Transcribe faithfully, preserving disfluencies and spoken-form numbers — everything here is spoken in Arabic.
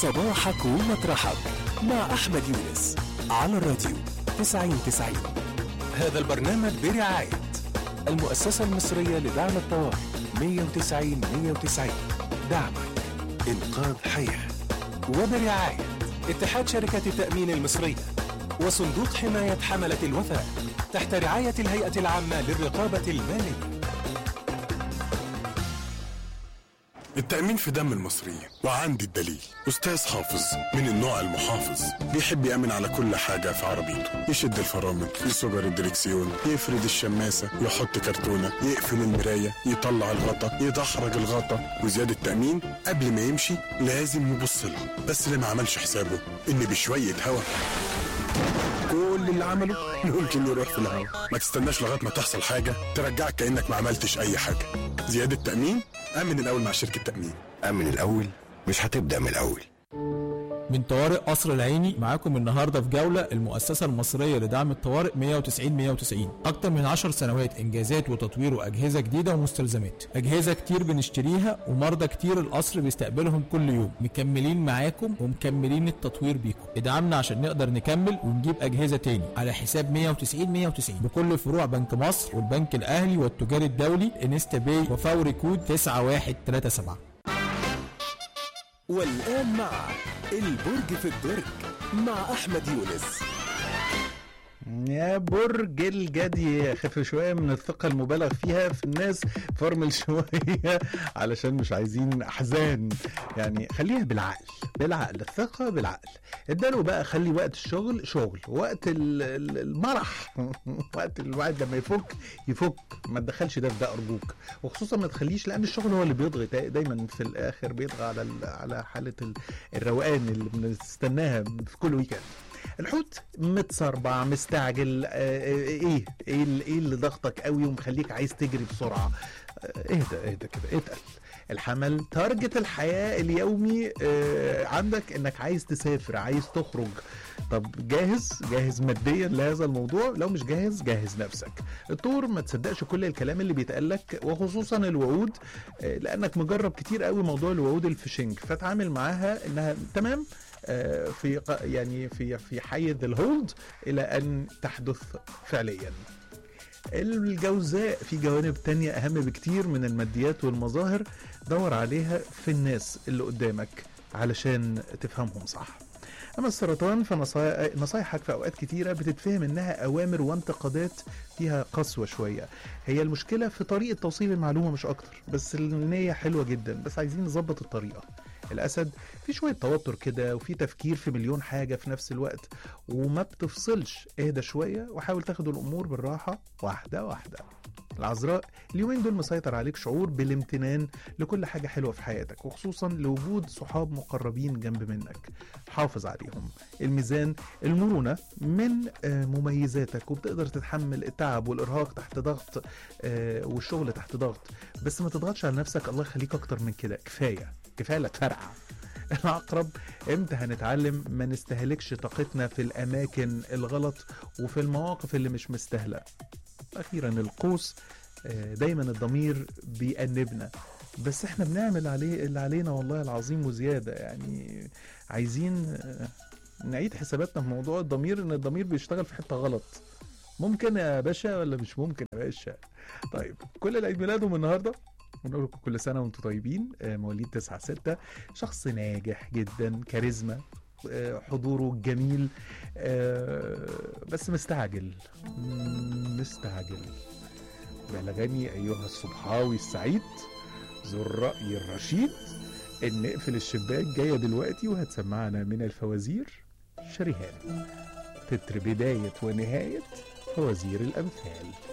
صباحك ومطرحك مع أحمد يونس على الراديو تسعين تسعين. هذا البرنامج برعاية المؤسسة المصرية لدعم الطوارئ مية وتسعين مية وتسعين، دعمك إنقاذ حياة. وبرعاية اتحاد شركات التأمين المصرية وصندوق حماية حملة الوفاء تحت رعاية الهيئة العامة للرقابة المالية. التأمين في دم المصريين، وعندي الدليل. أستاذ حافظ من النوع المحافظ، بيحب يأمن على كل حاجة في عربيته، يشد الفرامل، يصبر الدركسيون، يفرد الشماسة، يحط كرتونة، يقفل المراية، يطلع الغطا، يدحرج الغطا. وزيادة التأمين قبل ما يمشي لازم يبص لها، بس اللي ما عملش حسابه إن بشوية هوا كل اللي عمله ممكن يروح في الهوا. ما تستناش لغاية ما تحصل حاجة ترجعك كأنك ما عملتش أي حاجة. زيادة تأمين، أمن الأول مع شركة تأمين. أمن الأول مش هتبدأ من الأول. من طوارئ قصر العيني معاكم النهارده في جولة المؤسسة المصرية لدعم الطوارئ مية وتسعين مية وتسعين. أكتر من عشر سنوات إنجازات وتطوير وأجهزة جديدة ومستلزمات. أجهزة كتير بنشتريها ومرضى كتير القصر بيستقبلهم كل يوم. مكملين معاكم ومكملين التطوير بيكم. ادعمنا عشان نقدر نكمل ونجيب أجهزة تاني على حساب مية وتسعين مية وتسعين بكل فروع بنك مصر والبنك الأهلي والتجاري الدولي انستا باي وفوري كود تسعة واحد تلاتة سبعة. والآن مع البرج في الدرج مع أحمد يونس. يا برج الجدي، خف شوية من الثقة المبالغ فيها في الناس، فرمل شوية علشان مش عايزين أحزان. يعني خليها بالعقل بالعقل الثقة بالعقل. اداله بقى، خلي وقت الشغل شغل، وقت المرح وقت الواحد لما يفك يفك. ما تدخلش ده في ده أرجوك، وخصوصا ما تخليش، لأن الشغل هو اللي بيضغط دايما في الآخر، بيضغط على على حالة الروقان اللي بنستناها في كل ويكند. الحوت متصربع مستعجل. ايه ايه ايه اللي ضغطك قوي ومخليك عايز تجري بسرعه؟ اهدى اهدى كده، اتقل. الحمل تارجت الحياه اليومي اه عندك انك عايز تسافر، عايز تخرج. طب جاهز جاهز ماديا لهذا الموضوع؟ لو مش جاهز جاهز نفسك. الطور ما تصدقش كل الكلام اللي بيتقالك، وخصوصا الوعود، اه لانك مجرب كتير قوي موضوع الوعود الفشنج، فتعامل معاها انها تمام في يعني في في حيز الهولد الى ان تحدث فعليا. الجوزاء في جوانب تانية اهم بكتير من الماديات والمظاهر، دور عليها في الناس اللي قدامك علشان تفهمهم صح. اما السرطان فنصايحك في اوقات كتيرة بتتفهم انها اوامر وانتقادات فيها قسوة شوية. هي المشكلة في طريقة توصيل المعلومة مش اكتر، بس النية حلوة جدا، بس عايزين نظبط الطريقة. الأسد في شوية توتر كده، وفي تفكير في مليون حاجة في نفس الوقت وما بتفصلش. اهدى شوية وحاول تاخد الأمور بالراحة واحدة واحدة. العذراء اليومين دول مسيطر عليك شعور بالامتنان لكل حاجة حلوة في حياتك، وخصوصا لوجود صحاب مقربين جنب منك، حافظ عليهم. الميزان المرونة من مميزاتك، وبتقدر تتحمل التعب والإرهاق تحت ضغط والشغل تحت ضغط، بس ما تضغطش على نفسك. الله يخليك أكتر من كده، كفاية كفاية لا تفرقع. العقرب امتى هنتعلم ما نستهلكش طاقتنا في الأماكن الغلط وفي المواقف اللي مش مستاهلة. أخيرا القوس دايما الضمير بيأنبنا، بس احنا بنعمل عليه اللي علينا والله العظيم وزيادة. يعني عايزين نعيد حساباتنا في موضوع الضمير، ان الضمير بيشتغل في حتة غلط. ممكن يا باشا ولا مش ممكن يا باشا؟ طيب، كل العيد ميلادهم النهاردة، ونقول لكم كل سنة وانتم طيبين. مواليد تسعة ستة، شخص ناجح جدا، كاريزما، حضوره جميل، بس مستعجل مستعجل. بلغني أيها الصبحاوي السعيد ذو الرأي الرشيد إن نقفل الشباك جاية دلوقتي، وهتسمعنا من الفوازير شريهان، تتر بداية ونهاية فوازير الأمثال.